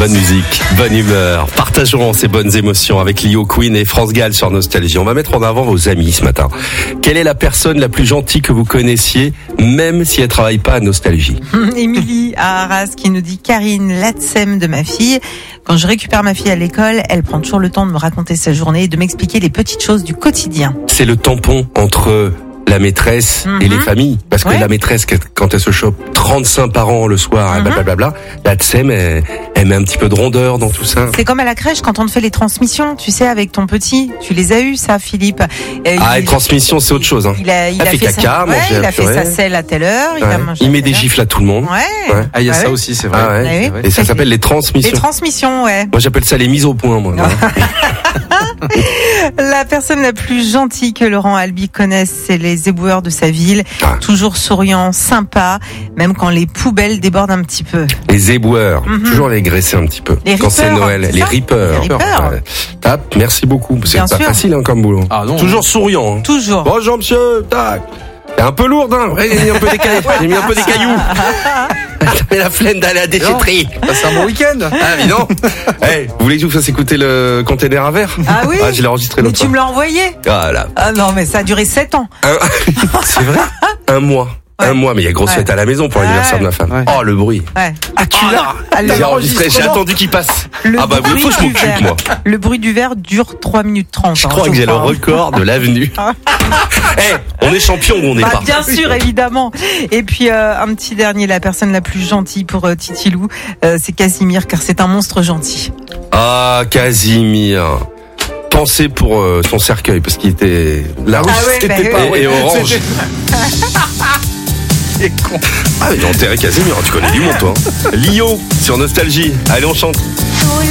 Bonne musique, bonne humeur. Partageons ces bonnes émotions avec Lio Queen et France Gall sur Nostalgie. On va mettre en avant vos amis ce matin. Quelle est la personne la plus gentille que vous connaissiez, même si elle travaille pas à Nostalgie? Émilie à Arras qui nous dit Karine, l'ATSEM de ma fille. Quand je récupère ma fille à l'école, elle prend toujours le temps de me raconter sa journée et de m'expliquer les petites choses du quotidien. C'est le tampon entre la maîtresse et les familles. Parce que la maîtresse, quand elle se chope 35 parents le soir, blablabla, la TSEM, elle met un petit peu de rondeur dans tout ça. C'est comme à la crèche, quand on te fait les transmissions, tu sais, avec ton petit. Tu les as eues, ça, Philippe. Les transmissions, c'est autre chose. Hein. Il a fait caca, il a fait sa selle à telle heure. Il met des gifles à tout le monde. Ah, il y a ça aussi, c'est vrai. Et ça s'appelle les transmissions. Les transmissions, Moi, j'appelle ça les mises au point, moi. La personne la plus gentille que Laurent Albi connaisse, c'est les éboueurs de sa ville. Toujours souriant, sympa, même quand les poubelles débordent un petit peu. Les éboueurs, toujours les graisser un petit peu. Quand c'est Noël, les rippers. Merci beaucoup. C'est pas facile comme boulot. Toujours souriant. Toujours. Bonjour monsieur, tac. C'est un peu lourd, hein. J'ai mis un peu des cailloux. J'avais la flemme d'aller à la déchetterie. C'est un bon week-end. Mais non. Vous voulez que je vous fasse écouter le container à verre? Ah oui. Je l'ai enregistré l'autre fois. Mais tu me l'as envoyé? Voilà. Ah non, mais ça a duré 7 ans. C'est vrai? Un mois. Un mois, mais il y a grosse fête à la maison pour l'anniversaire de ma femme. Oh, le bruit. Tu l'as? J'ai enregistré, j'ai attendu qu'il passe. Il faut que je m'occupe, moi. Le bruit du verre dure 3 minutes 30. Je crois que j'ai le record de l'avenue. On est champion ou on n'est pas? Bien sûr, évidemment. Et puis, un petit dernier, la personne la plus gentille pour Titilou, c'est Casimir, car c'est un monstre gentil. Ah, Casimir. Pensez pour son cercueil, parce qu'il était là et orange. Mais j'ai enterré Casimir, tu connais du monde toi. Lio sur Nostalgie. Allez, on chante.